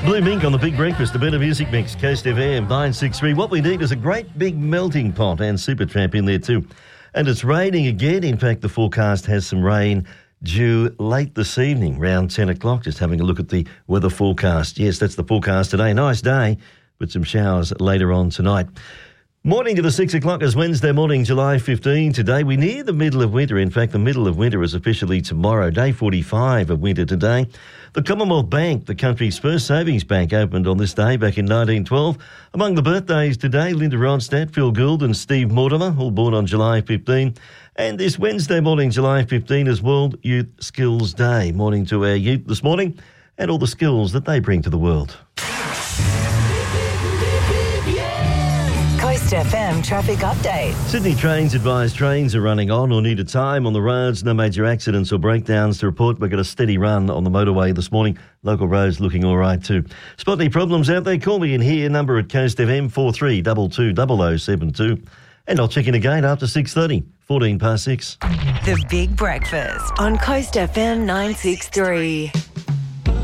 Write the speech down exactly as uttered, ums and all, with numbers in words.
Blue Mink on the Big Breakfast, a bit of music mix, Coast F M nine six three. What we need is a great big melting pot and Supertramp in there too. And it's raining again. In fact, the forecast has some rain due late this evening, around ten o'clock. Just having a look at the weather forecast. Yes, that's the forecast today. Nice day, but some showers later on tonight. Morning to the six o'clock is Wednesday morning, July fifteenth. Today we're near the middle of winter. In fact, the middle of winter is officially tomorrow, day forty-five of winter today. The Commonwealth Bank, the country's first savings bank, opened on this day back in nineteen twelve. Among the birthdays today, Linda Ronstadt, Phil Gould and Steve Mortimer, all born on July fifteenth. And this Wednesday morning, July fifteenth, is World Youth Skills Day. Morning to our youth this morning and all the skills that they bring to the world. Coast F M traffic update. Sydney Trains advise trains are running on or need a time on the roads. No major accidents or breakdowns to report. We've got a steady run on the motorway this morning. Local roads looking all right too. Spot any problems out there? Call me in here. Number at Coast F M four three two two zero zero seven two. And I'll check in again after six thirty, fourteen past six. The Big Breakfast on Coast F M nine six three.